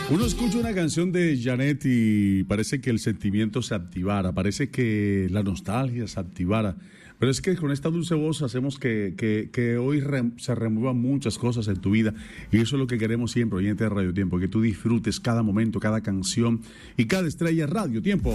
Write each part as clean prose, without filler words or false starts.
Uno escucha una canción de Janet y parece que el sentimiento se activara, parece que la nostalgia se activara, pero es que con esta dulce voz hacemos que hoy se remuevan muchas cosas en tu vida, y eso es lo que queremos siempre, oyente de Radio Tiempo, que tú disfrutes cada momento, cada canción y cada estrella. Radio Tiempo.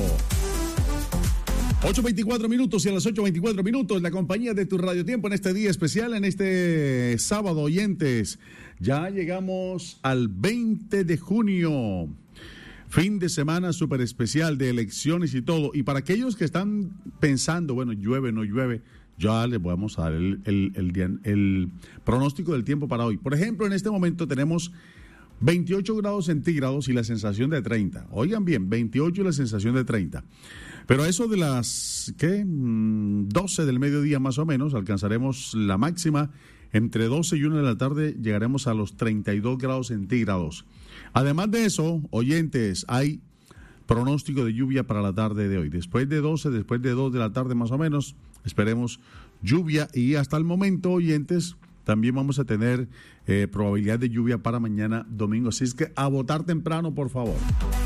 8:24 minutos, y a las 8:24 minutos la compañía de tu Radio Tiempo en este día especial, en este sábado, oyentes. Ya llegamos al 20 de junio, fin de semana súper especial de elecciones y todo. Y para aquellos que están pensando, bueno, llueve, no llueve, ya les vamos a dar el pronóstico del tiempo para hoy. Por ejemplo, en este momento tenemos 28 grados centígrados y la sensación de 30. Oigan bien, 28 y la sensación de 30. Pero a eso de las 12 del mediodía más o menos, alcanzaremos la máxima. Entre 12 y 1 de la tarde llegaremos a los 32 grados centígrados. Además de eso, oyentes, hay pronóstico de lluvia para la tarde de hoy. Después de 2 de la tarde más o menos, esperemos lluvia. Y hasta el momento, oyentes, también vamos a tener probabilidad de lluvia para mañana domingo. Así es que a votar temprano, por favor.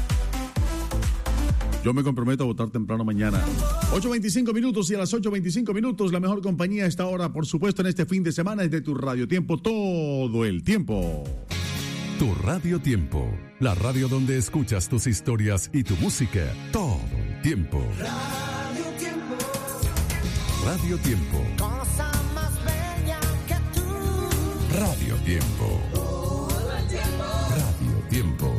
Yo me comprometo a votar temprano mañana. 8:25 minutos, y a las 8:25 minutos la mejor compañía a esta hora, por supuesto, en este fin de semana es de tu Radio Tiempo todo el tiempo. Tu Radio Tiempo, la radio donde escuchas tus historias y tu música todo el tiempo. Radio Tiempo. Radio Tiempo. Cosa más bella que tú. Radio Tiempo. Todo el tiempo. Radio Tiempo.